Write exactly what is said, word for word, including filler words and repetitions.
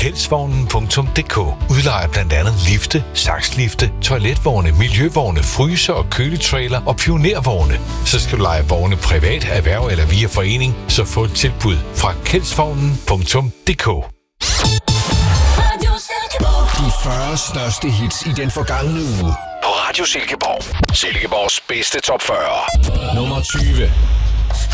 kjeldsvognen punktum d k. Udlejer blandt andet lifte, sakslifte, toiletvogne, miljøvogne, fryser og køletrailer og pionervogne. Så skal du lege vogne privat, erhverv eller via forening, så få et tilbud fra kjeldsvognen punktum d k. De fyrre største hits i den forgangne uge. På Radio Silkeborg. Silkeborgs bedste top fyrre. Nummer tyve.